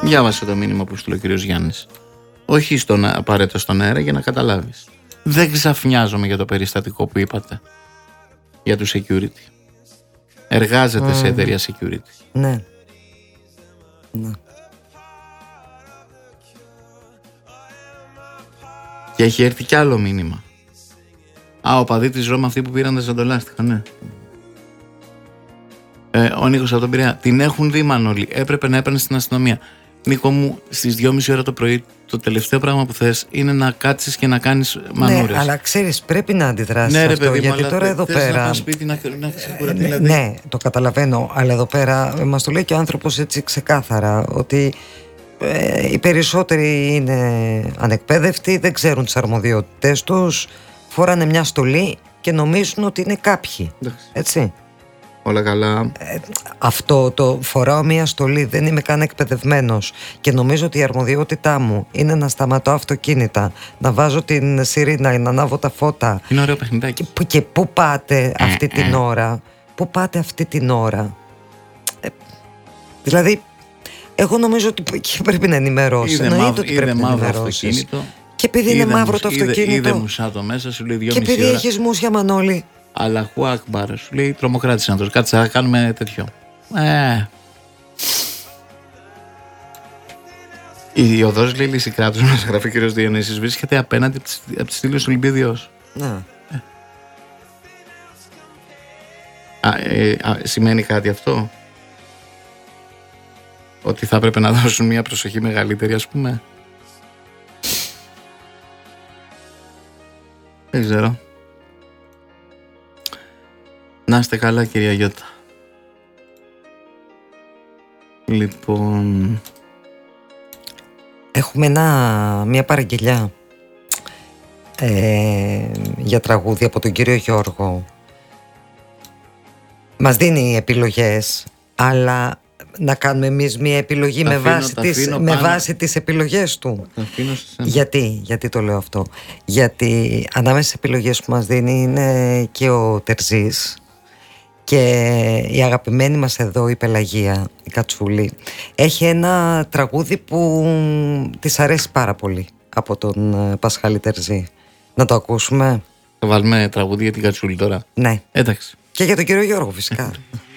Διάβασε το μήνυμα που στείλε ο κύριος Γιάννης. Όχι απαραίτητο στον αέρα, για να καταλάβεις. Δεν ξαφνιάζομαι για το περιστατικό που είπατε. Για του security. Εργάζεται σε εταιρεία security. Ναι. Ναι. Και έχει έρθει κι άλλο μήνυμα. Ο παδί της Ρώμα, αυτοί που πήραν τα ζαντολάστιχα, ναι. Ο Νίκος από τον Πειραιά. Την έχουν δει, Μανώλη. Έπρεπε να έπαιρνε στην αστυνομία. Νίκο μου, στις 2:30 ώρα το πρωί, το τελευταίο πράγμα που θες είναι να κάτσεις και να κάνεις μανούρες. Ναι, αλλά ξέρεις, πρέπει να αντιδράσεις ναι, αυτό, παιδί, γιατί τώρα εδώ πέρα. Να σπίτι, να δηλαδή. Ναι, το καταλαβαίνω, αλλά εδώ πέρα μας το λέει και ο άνθρωπος έτσι ξεκάθαρα, ότι οι περισσότεροι είναι ανεκπαίδευτοι, δεν ξέρουν τις αρμοδιότητες τους, φοράνε μια στολή και νομίζουν ότι είναι κάποιοι. Έτσι. Όλα καλά. Αυτό το φοράω μια στολή, δεν είμαι καν εκπαιδευμένος και νομίζω ότι η αρμοδιότητά μου είναι να σταματώ αυτοκίνητα, να βάζω την σιρήνα, να ανάβω τα φώτα. Είναι ωραίο παιχνιδάκι. Και πού πάτε αυτή την ώρα? Πού πάτε αυτή την ώρα? Δηλαδή, εγώ νομίζω ότι πρέπει να ενημερώσει. Εννοείται ότι πρέπει να ενημερώσεις. Και επειδή είναι μαύρο το αυτοκίνητο. Είδε μουσάτο μέσα, σου λέει 2,5 ώρα. Και επειδή έχεις μουσια, Μανώλη. Αλλαχού Ακμπάρ, σου λέει τρομοκράτης άνθρωπος. Κάτσε να κάνουμε τέτοιο. Η οδός, λέει, Λυσικράτους, μας γράφει ο κύριος Διονύσης, βρίσκεται απέναντι από τη στήλη Ολυμπίδιος. Ναι. Σημαίνει κάτι αυτό? Ότι θα έπρεπε να δώσουν μια προσοχή μεγαλύτερη, ας πούμε? Δεν ξέρω. Να είστε καλά, κυρία Γιώτα. Λοιπόν, έχουμε μια παραγγελιά για τραγούδι από τον κύριο Γιώργο. Μας δίνει επιλογές, αλλά να κάνουμε εμείς μια επιλογή με βάση τις επιλογές του. Γιατί το λέω αυτό? Γιατί ανάμεσα στις επιλογές που μας δίνει είναι και ο Τερζής και η αγαπημένη μας εδώ η Πελαγία, η Κατσούλη, έχει ένα τραγούδι που της αρέσει πάρα πολύ από τον Πασχάλη Τερζή. Να το ακούσουμε? Θα βάλουμε τραγούδι για την Κατσούλη τώρα. Ναι. Εντάξει. Και για τον κύριο Γιώργο φυσικά.